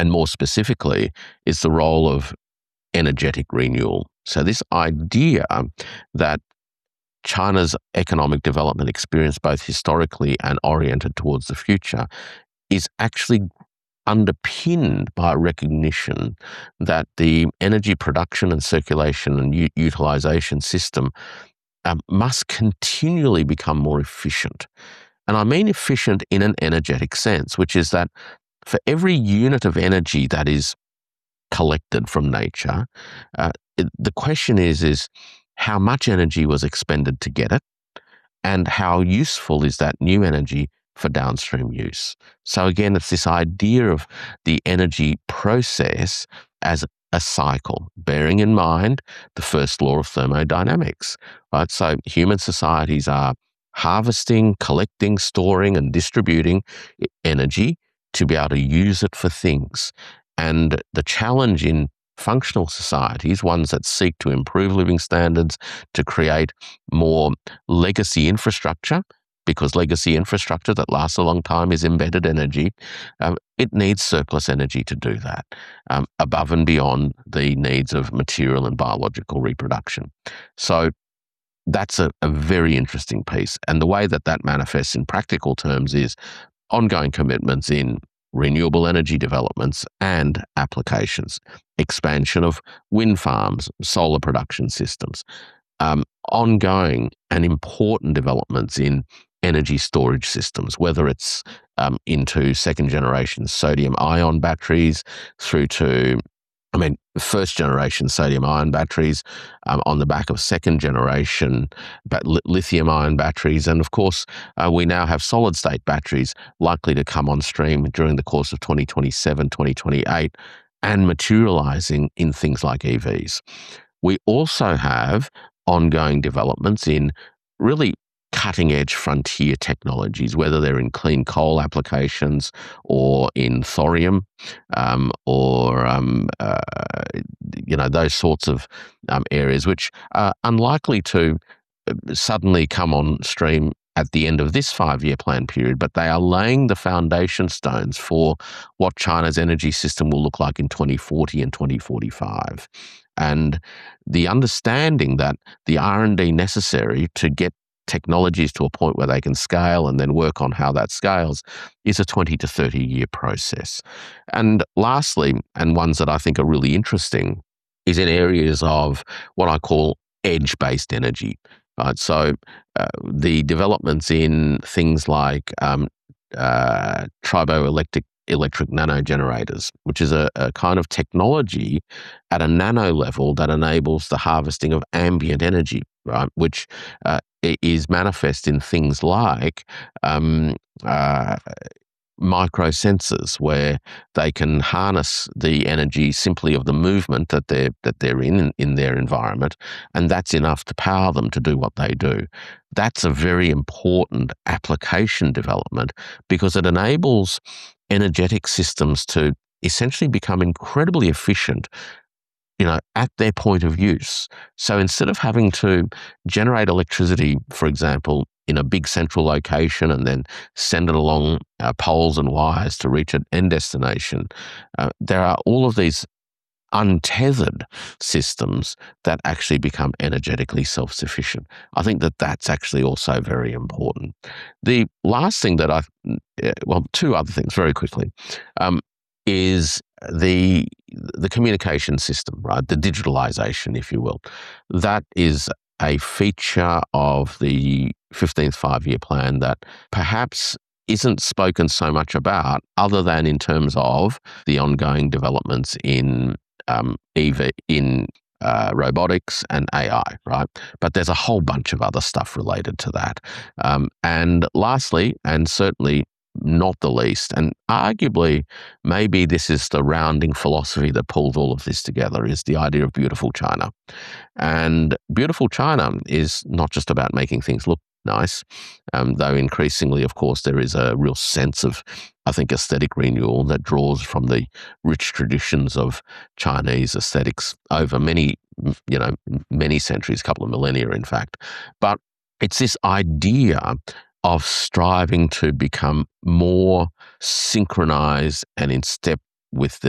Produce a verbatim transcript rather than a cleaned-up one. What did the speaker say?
and more specifically, is the role of energetic renewal. So this idea that China's economic development experience, both historically and oriented towards the future, is actually underpinned by a recognition that the energy production and circulation and u- utilization system um, must continually become more efficient. And I mean efficient in an energetic sense, which is that for every unit of energy that is collected from nature, uh, it, the question is, is how much energy was expended to get it, and how useful is that new energy for downstream use. So again, it's this idea of the energy process as a cycle, bearing in mind the first law of thermodynamics, right? So human societies are harvesting, collecting, storing, and distributing e- energy to be able to use it for things. And the challenge in functional societies, ones that seek to improve living standards, to create more legacy infrastructure, because legacy infrastructure that lasts a long time is embedded energy. Um, it needs surplus energy to do that, um, above and beyond the needs of material and biological reproduction. So that's a, a very interesting piece. And the way that that manifests in practical terms is ongoing commitments in renewable energy developments and applications, expansion of wind farms, solar production systems, um, ongoing and important developments in energy storage systems, whether it's um, into second generation sodium ion batteries through to, I mean, first generation sodium ion batteries um, on the back of second generation but li- lithium ion batteries. And of course, uh, we now have solid state batteries likely to come on stream during the course of twenty twenty-seven, twenty twenty-eight, and materializing in things like E Vs. We also have ongoing developments in really cutting edge frontier technologies, whether they're in clean coal applications or in thorium, um, or um, uh, you know those sorts of um, areas, which are unlikely to uh, suddenly come on stream at the end of this five-year plan period, but they are laying the foundation stones for what China's energy system will look like in twenty forty and twenty forty-five. And the understanding that the R and D necessary to get technologies to a point where they can scale and then work on how that scales is a twenty to thirty year process. And lastly, and ones that I think are really interesting, is in areas of what I call edge-based energy. Right? So uh, the developments in things like um, uh, triboelectric electric nanogenerators, which is a, a kind of technology at a nano level that enables the harvesting of ambient energy, right? Which uh, i- is manifest in things like um, uh, microsensors, where they can harness the energy simply of the movement that they're that they're in in their environment, and that's enough to power them to do what they do. That's a very important application development because it enables energetic systems to essentially become incredibly efficient, you know, at their point of use. So instead of having to generate electricity, for example, in a big central location and then send it along uh, poles and wires to reach an end destination, uh, there are all of these untethered systems that actually become energetically self-sufficient. I think that that's actually also very important. The last thing that I, uh, well, two other things very quickly, um, is the the communication system, right? The digitalization, if you will. That is a feature of the fifteenth five-year plan that perhaps isn't spoken so much about, other than in terms of the ongoing developments in um, E V, in uh, robotics and A I, right? But there's a whole bunch of other stuff related to that. Um, and lastly, and certainly not the least, and arguably maybe this is the rounding philosophy that pulls all of this together, is the idea of beautiful China. And beautiful China is not just about making things look nice, um, though increasingly, of course, there is a real sense of, I think, aesthetic renewal that draws from the rich traditions of Chinese aesthetics over many, you know, many centuries, a couple of millennia, in fact. But it's this idea of striving to become more synchronized and in step with the